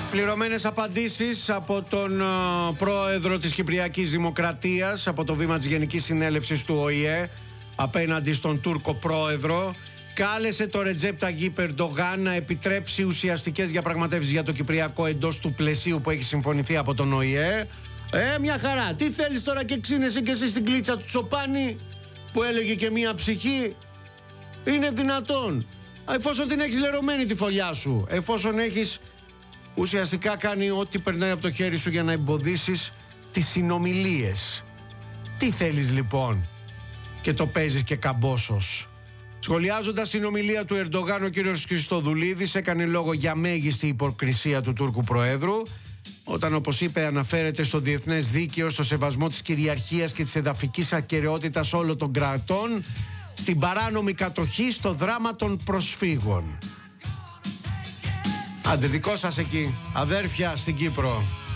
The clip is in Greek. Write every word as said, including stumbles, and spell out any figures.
Πληρωμένες απαντήσεις από τον uh, πρόεδρο της Κυπριακής Δημοκρατίας, από το βήμα της Γενικής Συνέλευσης του Ο Η Ε απέναντι στον Τούρκο πρόεδρο. Κάλεσε το Ρετζέπ Ταγίπ Ερντογάν να επιτρέψει ουσιαστικές διαπραγματεύσεις για το Κυπριακό εντός του πλαισίου που έχει συμφωνηθεί από τον Ο Η Ε. Ε, μια χαρά. Τι θέλεις τώρα και ξύνεσαι και εσύ στην κλίτσα του Τσοπάνη που έλεγε και μια ψυχή? Είναι δυνατόν? Εφόσον την έχεις λερωμένη τη φωλιά σου, εφόσον έχεις ουσιαστικά κάνει ό,τι περνάει από το χέρι σου για να εμποδίσεις τις συνομιλίες. Τι θέλεις λοιπόν και το παίζεις και καμπόσος? Σχολιάζοντας την ομιλία του Ερντογάν, ο κύριος Χριστοδουλίδης έκανε λόγο για μέγιστη υποκρισία του Τούρκου Προέδρου, όταν, όπως είπε, αναφέρεται στο διεθνές δίκαιο, στο σεβασμό της κυριαρχίας και της εδαφικής ακεραιότητας όλων των κρατών, στην παράνομη κατοχή, στο δράμα των προσφύγων. Άντε, δικό σας εκεί, αδέρφια στην Κύπρο.